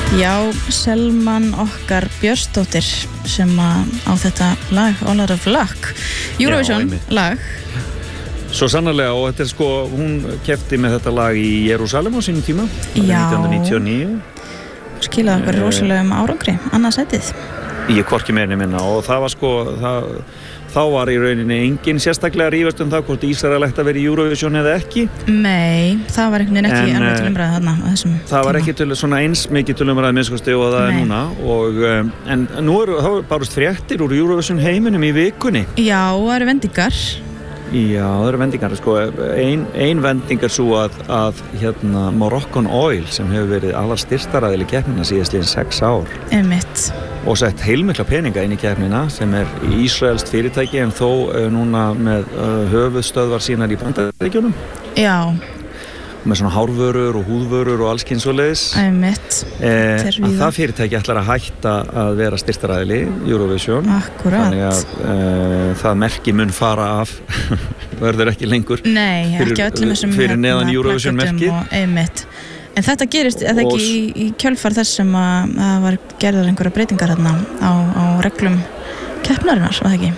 Já, Selman okkar Björnsdóttir sem á þetta lag All Out of Luck, Eurovision lag. Svo sannarlega, og þetta sko, hún keppti með þetta lag í Jerúsalem á sínum tíma, 1999. Skilaði okkur rosalegum árangri, annað sætið. Ég hvorki meira minna, og það var sko, þá var í rauninni engin sérstaklega rífast það hvort Ísrael ætti að vera í Eurovision eða ekki. Nei, það var einhvern veginn ekki alveg til umræðu þarna á þessum tíma. Það var ekki til svona eins mikið til umræðu minnskosti og það er núna. En nú þá bárust fréttir úr Eurovision heiminum í vikunni. Já, það eru vendingar. Já, það eru vendingar. Sko, ein vending er svo að Moroccan Oil sem hefur verið allar styrktaraðili keppnina síðastliðin 6 ár. Einmitt. Og sett heilmikla peninga inn í keppnina sem er ísraelskt fyrirtæki en þó núna með höfuðstöðvar sínar í Bandaríkjunum. Já. Með svona hárvörur og húðvörur og alls kyns svoleiðis. Einmitt. Að það fyrirtæki ætlar að hætta að vera styrktaraðili Eurovision. Akkurat. Þannig að það merki mun fara af verður ekki lengur. Nei, ekki öllum þessum fyrir neðan Eurovision merki. Einmitt. En þetta gerist eða ekki í kjölfar þess sem að var gerðar einhverja breytingar hérna á reglum keppnarinnar, var það ekki?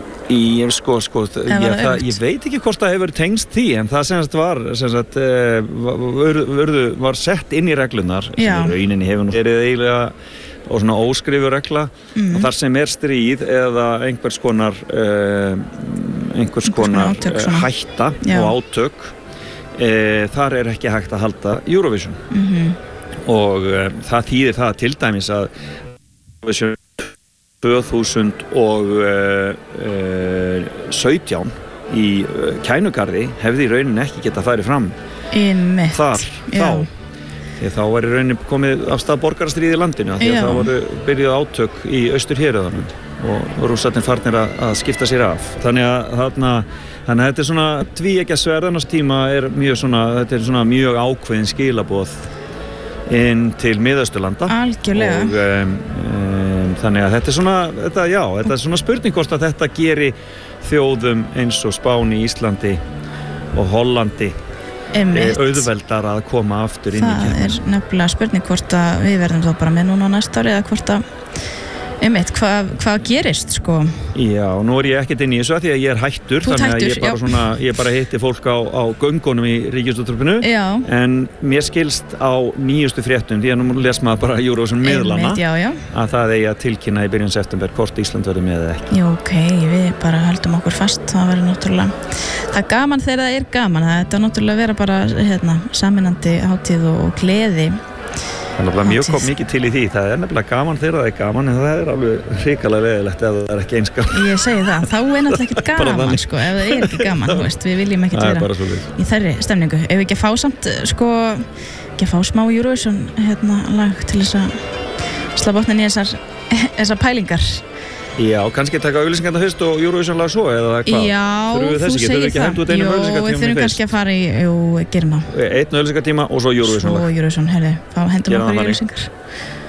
Ég veit ekki hvort það hefur tengst því, en það var sett inn í reglunar sem í rauninni hefur nú verið eiginlega og svona óskrifu regla og þar sem er stríð eða einhvers konar hætta og átök þar er ekki hægt að halda Eurovision og það þýðir það til dæmis að Eurovision 2017 í Kænugarði hefði í rauninni ekki getað farið fram þar þá því þá var í rauninni komið af stað borgarastríð í landinu því að það voru byrjuð átök í Austurhéruðanum og Rússarnir farnir að skipta sér af þannig að þetta er svona tvíeggja sverd annars tíma er mjög svona þetta er svona mjög ákveðin skilaboð inn til Miðausturlanda algjörlega og þannig að þetta er svona spurning hvort að þetta geri þjóðum eins og Spáni, Íslandi og Hollandi auðveldar að koma aftur inn í keppnina. Það er nefnilega spurning hvort að við verðum þá bara með núna næsta ári eða hvort að hvað gerist sko? Já, nú er ég ekkert inn í þessu því að ég er hættur þannig að ég bara hitti fólk á göngunum í Ríkisútvarpinu en mér skilst á nýjustu fréttum því að nú les maður bara Eurovision miðlana að það eigi að tilkynna í byrjun september hvort Ísland verður með eða ekki. Jú, við bara höldum okkur fast það verður náttúrulega það er gaman þegar það er gaman þetta er náttúrulega vera bara saminandi hátíð og gleði. Það er mjög mikið til í því, það er nefnilega gaman þegar það er gaman en það er alveg hrikalega leiðilegt ef það er ekki eins gaman. Ég segi það, þá er náttúrulega ekkert gaman sko, ef það er ekki gaman, við viljum ekkert vera í þærri stemningu. Ef við ekki að fá samt, ekki að fá smá Eurovision lag til þess að slá botnin í þessar pælingar. Já, kannski taka auglýsingarna fyrst og Eurovision lag svo eða hvað? Já, þú segir það. Jú, við þurfum kannski að fara í, gerum það. Einn auglýsingartíma og svo Eurovision lag. Svo Eurovision, þá hendum við okkur í auglýsingar.